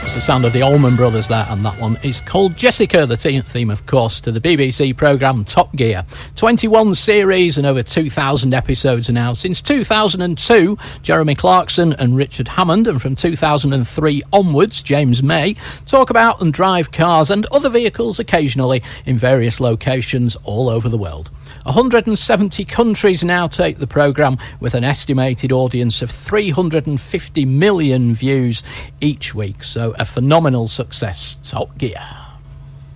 It's the sound of the Allman Brothers there, and that one is called Jessica, the theme, of course, to the BBC programme Top Gear. 21 series and over 2,000 episodes now. Since 2002, Jeremy Clarkson and Richard Hammond, and from 2003 onwards, James May, talk about and drive cars and other vehicles occasionally in various locations all over the world. 170 countries now take the programme, with an estimated audience of 350 million views each week. So a phenomenal success, Top Gear.